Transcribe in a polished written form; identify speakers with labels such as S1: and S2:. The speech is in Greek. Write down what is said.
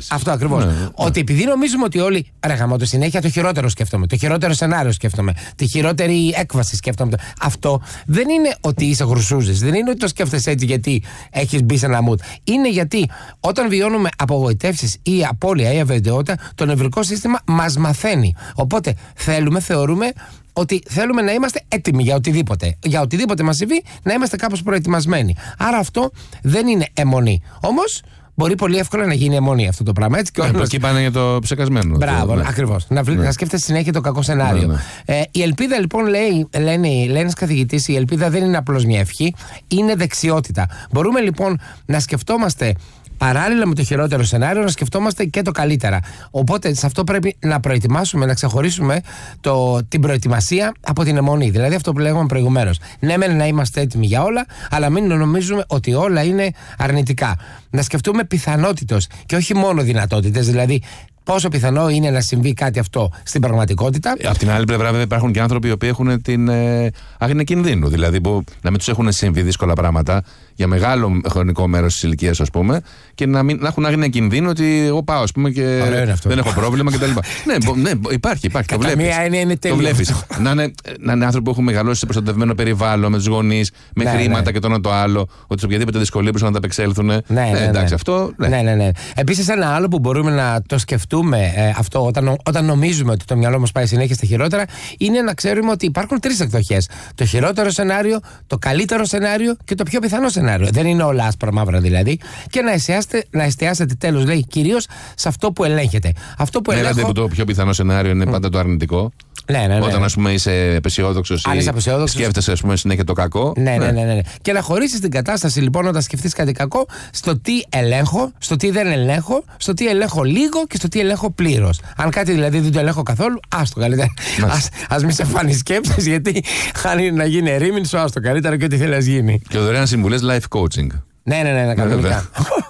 S1: Αυτό ακριβώς. Ότι επειδή νομίζουμε ότι όλοι. Ρε γαμώτο, συνέχεια το χειρότερο σκέφτομαι. Το χειρότερο σενάριο σκέφτομαι. Τη χειρότερη έκβαση σκέφτομαι. Αυτό δεν είναι ότι είσαι γρουσούζης. Δεν είναι ότι το σκέφτεσαι έτσι γιατί έχεις μπει σε ένα mood. Είναι γιατί όταν βιώνουμε απογοητεύσεις ή απώλεια ή αβεβαιότητα, το νευρικό σύστημα μας μαθαίνει. Οπότε θεωρούμε ότι θέλουμε να είμαστε έτοιμοι για οτιδήποτε. Για οτιδήποτε μας συμβεί, να είμαστε κάπως προετοιμασμένοι. Άρα αυτό δεν είναι αιμονή. Όμως μπορεί πολύ εύκολα να γίνει αιμονή αυτό το πράγμα. Έτσι, και
S2: εκεί πάνε για το ψεκασμένο.
S1: Μπράβο, ακριβώς. Να σκέφτεσαι συνέχεια το κακό σενάριο. Η ελπίδα, λοιπόν, λέει ένας καθηγητής, η ελπίδα δεν είναι απλώς μια ευχή, είναι δεξιότητα. Μπορούμε λοιπόν να σκεφτόμαστε. Παράλληλα με το χειρότερο σενάριο, να σκεφτόμαστε και το καλύτερα. Οπότε σε αυτό πρέπει να προετοιμάσουμε, να ξεχωρίσουμε την προετοιμασία από την αιμονή. Δηλαδή αυτό που λέγαμε προηγουμένως. Ναι, μεν να είμαστε έτοιμοι για όλα, αλλά μην νομίζουμε ότι όλα είναι αρνητικά. Να σκεφτούμε πιθανότητες και όχι μόνο δυνατότητες. Δηλαδή, πόσο πιθανό είναι να συμβεί κάτι αυτό στην πραγματικότητα.
S2: Απ' την άλλη πλευρά, βέβαια, υπάρχουν και άνθρωποι οι οποίοι έχουν την άγνοια κινδύνου. Δηλαδή, που να μην τους έχουν συμβεί δύσκολα πράγματα για μεγάλο χρονικό μέρος της ηλικίας, ας πούμε, και να έχουν άγνοια κινδύνου ότι εγώ πάω, ας πούμε, και δεν έχω πρόβλημα κτλ. Ναι, υπάρχει. Το βλέπεις. Να είναι άνθρωποι που έχουν μεγαλώσει σε προστατευμένο περιβάλλον, με τους γονείς, με χρήματα και το ένα το άλλο, ότι σε οποιαδήποτε δυσκολία μπορούν να τα απεξέλθουν. Εντάξει, αυτό.
S1: Ναι. Επίσης, ένα άλλο που μπορούμε να το σκεφτούμε αυτό όταν νομίζουμε ότι το μυαλό μας πάει συνέχεια στα χειρότερα, είναι να ξέρουμε ότι υπάρχουν 3 εκδοχές. Το χειρότερο σενάριο, το καλύτερο σενάριο και το πιο πιθανό σενάριο. Δεν είναι όλα άσπρα μαύρα δηλαδή. Και να εστιάσετε τέλος, λέει, κυρίως σε αυτό που ελέγχετε. Αυτό που
S2: δηλαδή που το πιο πιθανό σενάριο είναι πάντα το αρνητικό.
S1: Ναι.
S2: Όταν, ας πούμε, είσαι απεσιόδοξος ή σκέφτεσαι, ας πούμε, συνέχεια το κακό.
S1: Ναι. Και να χωρίσεις την κατάσταση, λοιπόν, όταν σκεφτείς κάτι κακό, στο τι ελέγχω, στο τι δεν ελέγχω, στο τι ελέγχω λίγο και στο τι ελέγχω πλήρως. Αν κάτι δηλαδή δεν το ελέγχω καθόλου, άστο καλύτερα. Ας μην σε φάνει σκέψεις, γιατί χάνει να γίνει ερήμην σου, άστο καλύτερα και ό,τι θέλει να γίνει.
S2: Και δωρεάν συμβουλές life coaching.
S1: Ναι, κανονικά.